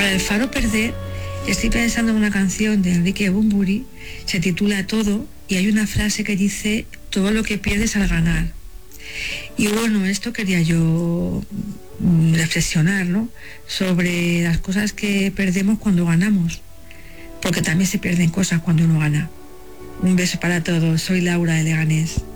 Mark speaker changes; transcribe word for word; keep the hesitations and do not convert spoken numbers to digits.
Speaker 1: Para el faro perder, estoy pensando en una canción de Enrique Bunbury, se titula Todo, y hay una frase que dice: todo lo que pierdes al ganar. Y bueno, esto quería yo mm, reflexionar, ¿no? Sobre las cosas que perdemos cuando ganamos, porque también se pierden cosas cuando uno gana. Un beso para todos, soy Laura de Leganés.